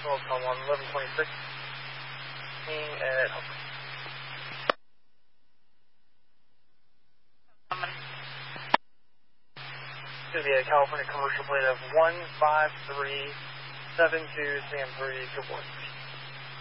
National, call 1126. At Hope. To the California commercial plate of 15372 San 3, good morning.